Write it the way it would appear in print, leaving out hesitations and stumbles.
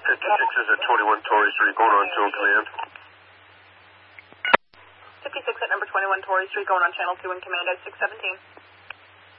56 is at 21 Torrey Street, going on 2 in command. 56 at number 21 Torrey Street, going on channel 2 in command at 617.